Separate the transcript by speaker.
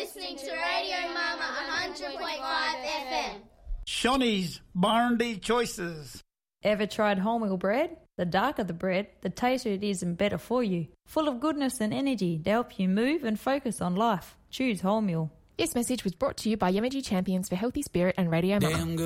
Speaker 1: listening to Radio Mama 100.5 FM.
Speaker 2: Shonny's Barndy Choices.
Speaker 3: Ever tried wholemeal bread? The darker the bread, the tastier it is and better for you. Full of goodness and energy to help you move and focus on life. Choose wholemeal.
Speaker 4: This message was brought to you by Yamaji Champions for Healthy Spirit and Radio Mama.